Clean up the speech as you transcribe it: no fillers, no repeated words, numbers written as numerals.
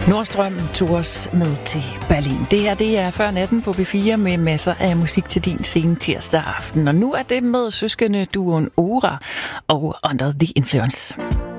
Nordstrøm tog os med til Berlin. Det her, det er før natten på B4 med masser af musik til din sene tirsdag aften. Og nu er det med søskende duoen Ora og Under the Influence.